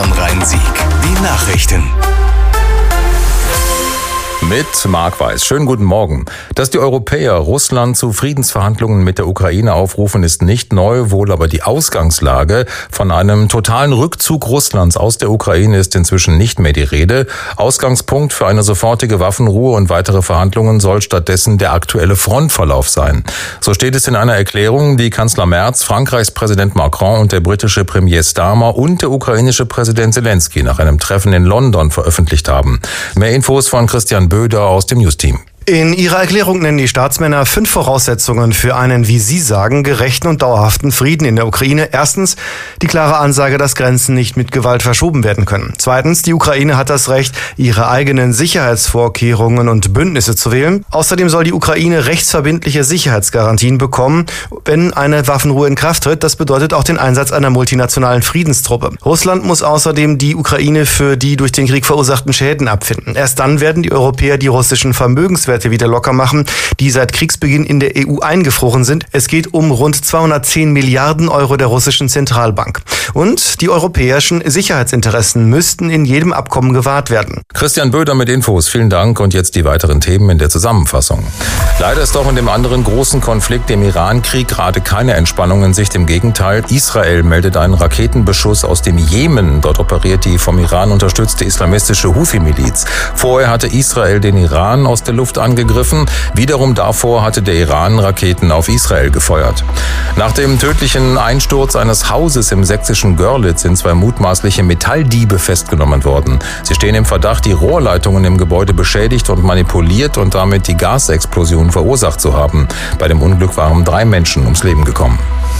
Rhein-Sieg. Die Nachrichten. Mit Marc Weiß. Schönen guten Morgen. Dass die Europäer Russland zu Friedensverhandlungen mit der Ukraine aufrufen, ist nicht neu, wohl aber die Ausgangslage. Von einem totalen Rückzug Russlands aus der Ukraine ist inzwischen nicht mehr die Rede. Ausgangspunkt für eine sofortige Waffenruhe und weitere Verhandlungen soll stattdessen der aktuelle Frontverlauf sein. So steht es in einer Erklärung, die Kanzler Merz, Frankreichs Präsident Macron und der britische Premier Starmer und der ukrainische Präsident Zelensky nach einem Treffen in London veröffentlicht haben. Mehr Infos von Christian Böder aus dem News-Team. In ihrer Erklärung nennen die Staatsmänner 5 Voraussetzungen für einen, wie sie sagen, gerechten und dauerhaften Frieden in der Ukraine. Erstens, die klare Ansage, dass Grenzen nicht mit Gewalt verschoben werden können. Zweitens, die Ukraine hat das Recht, ihre eigenen Sicherheitsvorkehrungen und Bündnisse zu wählen. Außerdem soll die Ukraine rechtsverbindliche Sicherheitsgarantien bekommen, wenn eine Waffenruhe in Kraft tritt. Das bedeutet auch den Einsatz einer multinationalen Friedenstruppe. Russland muss außerdem die Ukraine für die durch den Krieg verursachten Schäden abfinden. Erst dann werden die Europäer die russischen Vermögenswerte wieder locker machen, die seit Kriegsbeginn in der EU eingefroren sind. Es geht um rund 210 Milliarden Euro der russischen Zentralbank. Und die europäischen Sicherheitsinteressen müssten in jedem Abkommen gewahrt werden. Christian Böder mit Infos. Vielen Dank. Und jetzt die weiteren Themen in der Zusammenfassung. Leider ist auch in dem anderen großen Konflikt, dem Iran-Krieg, gerade keine Entspannung in Sicht. Im Gegenteil, Israel meldet einen Raketenbeschuss aus dem Jemen. Dort operiert die vom Iran unterstützte islamistische Houthi-Miliz. Vorher hatte Israel den Iran aus der Luft angegriffen. Wiederum davor hatte der Iran Raketen auf Israel gefeuert. Nach dem tödlichen Einsturz eines Hauses im sächsischen Görlitz sind 2 mutmaßliche Metalldiebe festgenommen worden. Sie stehen im Verdacht, die Rohrleitungen im Gebäude beschädigt und manipuliert und damit die Gasexplosion verursacht zu haben. Bei dem Unglück waren 3 Menschen ums Leben gekommen.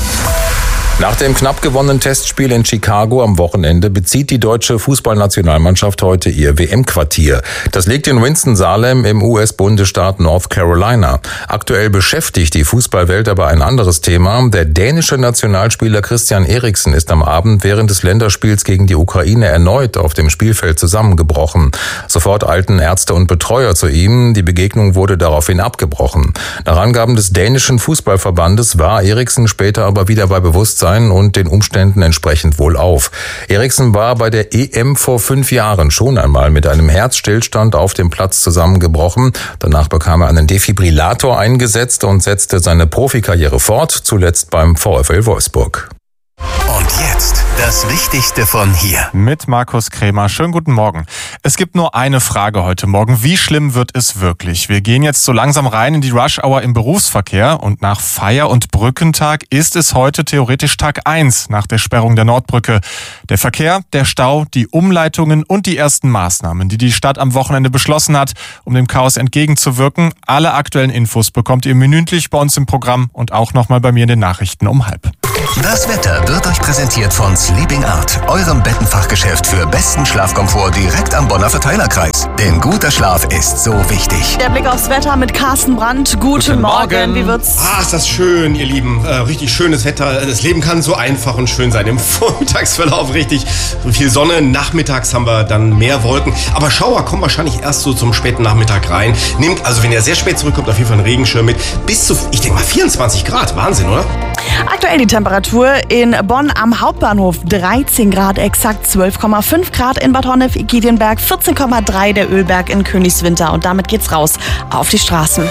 Nach dem knapp gewonnenen Testspiel in Chicago am Wochenende bezieht die deutsche Fußballnationalmannschaft heute ihr WM-Quartier. Das liegt in Winston-Salem im US-Bundesstaat North Carolina. Aktuell beschäftigt die Fußballwelt aber ein anderes Thema. Der dänische Nationalspieler Christian Eriksen ist am Abend während des Länderspiels gegen die Ukraine erneut auf dem Spielfeld zusammengebrochen. Sofort eilten Ärzte und Betreuer zu ihm. Die Begegnung wurde daraufhin abgebrochen. Nach Angaben des dänischen Fußballverbandes war Eriksen später aber wieder bei Bewusstsein und den Umständen entsprechend wohlauf. Eriksen war bei der EM vor 5 Jahren schon einmal mit einem Herzstillstand auf dem Platz zusammengebrochen. Danach bekam er einen Defibrillator eingesetzt und setzte seine Profikarriere fort, zuletzt beim VfL Wolfsburg. Und jetzt das Wichtigste von hier. Mit Markus Krämer. Schönen guten Morgen. Es gibt nur eine Frage heute Morgen. Wie schlimm wird es wirklich? Wir gehen jetzt so langsam rein in die Rush-Hour im Berufsverkehr und nach Feier- und Brückentag ist es heute theoretisch Tag 1 nach der Sperrung der Nordbrücke. Der Verkehr, der Stau, die Umleitungen und die ersten Maßnahmen, die die Stadt am Wochenende beschlossen hat, um dem Chaos entgegenzuwirken. Alle aktuellen Infos bekommt ihr minütlich bei uns im Programm und auch nochmal bei mir in den Nachrichten um 12:30. Das Wetter wird euch präsentiert von Sleeping Art, eurem Bettenfachgeschäft für besten Schlafkomfort direkt am Bonner Verteilerkreis. Denn guter Schlaf ist so wichtig. Der Blick aufs Wetter mit Carsten Brandt. Guten Morgen. Wie wird's? Ist das schön, ihr Lieben. Richtig schönes Wetter. Das Leben kann so einfach und schön sein. Im Vormittagsverlauf richtig viel Sonne. Nachmittags haben wir dann mehr Wolken. Aber Schauer kommen wahrscheinlich erst so zum späten Nachmittag rein. Nehmt also, wenn ihr sehr spät zurückkommt, auf jeden Fall einen Regenschirm mit. Bis zu, ich denke mal, 24 Grad. Wahnsinn, oder? Aktuell die Temperatur in Bonn am Hauptbahnhof 13 Grad, exakt 12,5 Grad in Bad Honnef-Giedienberg, 14,3 der Ölberg in Königswinter. Und damit geht's raus auf die Straßen.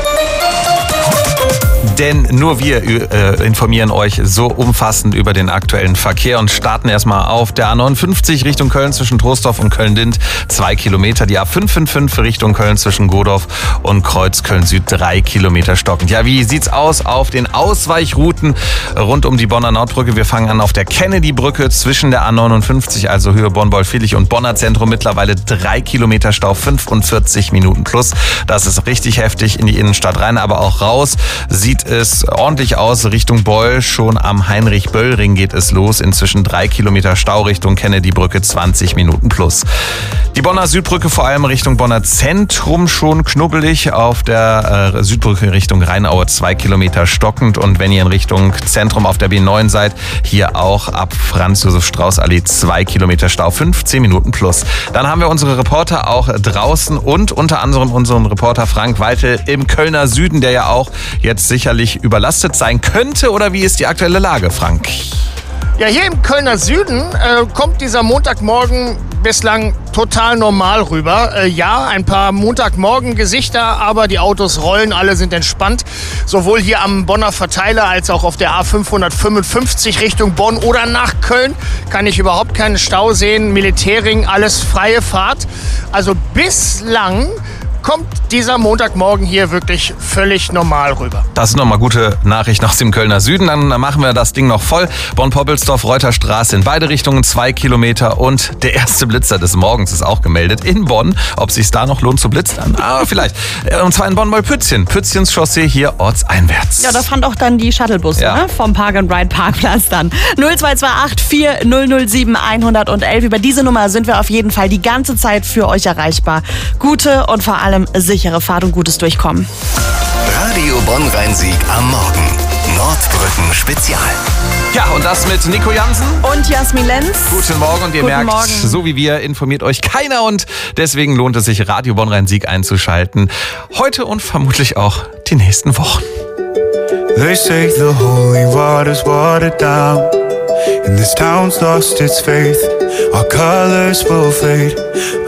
Denn nur wir informieren euch so umfassend über den aktuellen Verkehr und starten erstmal auf der A59 Richtung Köln zwischen Troisdorf und Köln-Lindt 2 Kilometer. Die A555 Richtung Köln zwischen Godorf und Kreuz Köln-Süd 3 Kilometer stockend. Ja, wie sieht's aus auf den Ausweichrouten rund um die Bonner Nordbrücke? Wir fangen an auf der Kennedy-Brücke zwischen der A59, also Höhe Bonn-Bolfilich und Bonner Zentrum. Mittlerweile 3 Kilometer Stau, 45 Minuten plus. Das ist richtig heftig in die Innenstadt rein, aber auch raus. Sieht es ordentlich aus Richtung Beul. Schon am Heinrich-Böll-Ring geht es los. Inzwischen 3 Kilometer Stau Richtung Kennedy-Brücke, 20 Minuten plus. Die Bonner Südbrücke vor allem Richtung Bonner Zentrum schon knubbelig. Auf der Südbrücke Richtung Rheinaue 2 Kilometer stockend. Und wenn ihr in Richtung Zentrum auf der B9 seid, hier auch ab Franz-Josef-Strauß-Allee 2 Kilometer Stau, 15 Minuten plus. Dann haben wir unsere Reporter auch draußen und unter anderem unseren Reporter Frank Weitel im Kölner Süden, der ja auch jetzt sicherlich überlastet sein könnte. Oder wie ist die aktuelle Lage, Frank? Ja, hier im Kölner Süden kommt dieser Montagmorgen bislang total normal rüber. Ja, ein paar Montagmorgen-Gesichter, aber die Autos rollen, alle sind entspannt. Sowohl hier am Bonner Verteiler als auch auf der A555 Richtung Bonn oder nach Köln kann ich überhaupt keinen Stau sehen. Militärring, alles freie Fahrt. Also bislang kommt dieser Montagmorgen hier wirklich völlig normal rüber. Das ist nochmal gute Nachricht aus dem Kölner Süden. Dann machen wir das Ding noch voll. Bonn-Poppelsdorf, Reuterstraße in beide Richtungen 2 Kilometer. Und der erste Blitzer des Morgens ist auch gemeldet in Bonn. Ob es sich da noch lohnt zu blitzen? Vielleicht. Und zwar in Bonn-Pützchen. Pützchens Chaussee hier ortseinwärts. Ja, da fand auch dann die Shuttlebusse, ne? Vom Park-and-Ride-Parkplatz dann. 0228 4007 111. Über diese Nummer sind wir auf jeden Fall die ganze Zeit für euch erreichbar. Gute und vor allem sichere Fahrt und gutes Durchkommen. Radio Bonn-Rhein-Sieg am Morgen. Nordbrücken Spezial. Ja, und das mit Nico Jansen und Jasmin Lenz. Guten Morgen und ihr merkt, so wie wir informiert euch keiner und deswegen lohnt es sich, Radio Bonn-Rhein-Sieg einzuschalten. Heute und vermutlich auch die nächsten Wochen. They say the holy water's watered down and this town's lost its faith. Our colors will fade.